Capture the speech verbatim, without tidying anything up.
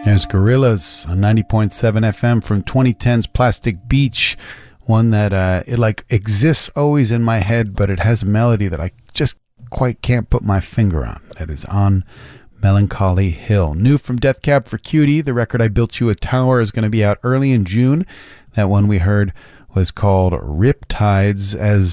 There's Gorillaz on ninety point seven F M from twenty ten's Plastic Beach. One that uh, it like exists always in my head, but it has a melody that I just quite can't put my finger on. That is On Melancholy Hill. New from Death Cab for Cutie, the record I Built You a Tower is going to be out early in June. That one we heard was called Riptides. As